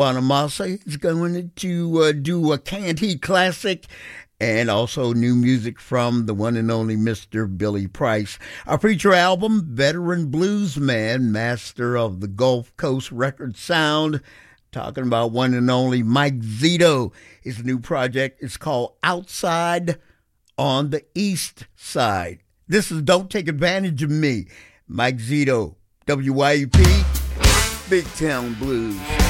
Bonamassa is going to do a Canned Heat classic and also new music from the one and only Mr. Billy Price. Our feature album, Veteran Bluesman, master of the Gulf Coast record sound, talking about one and only Mike Zito. His new project is called Outside on the East Side. This is Don't Take Advantage of Me. Mike Zito, WYUP, Big Town Blues.